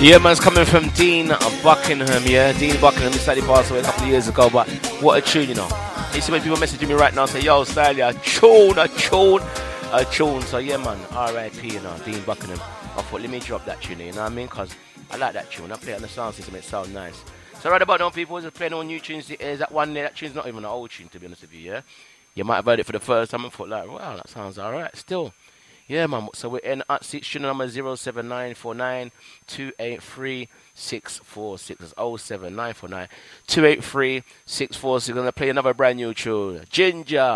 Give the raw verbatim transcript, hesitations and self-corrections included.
Yeah, man's coming from Dean Buckingham, yeah. Dean Buckingham, he sadly passed away a couple of years ago, but what a tune, you know. You see when people messaging me right now say, yo, Styly, a tune, a tune, a tune. So, yeah, man, R I P, you know, Dean Buckingham. I thought, let me drop that tune, you know what I mean? Because I like that tune. I play it on the sound system, it sounds nice. So, right about now, people, just playing on new tunes. Is that one there? That tune's not even an old tune, to be honest with you, yeah? You might have heard it for the first time and thought, like, wow, that sounds all right still. Yeah, man. So we're in at six, tune number zero seven nine four nine two eight three six four six. That's oh seven nine four nine two eight three six four six. I'm going to play another brand new tune. Ginger.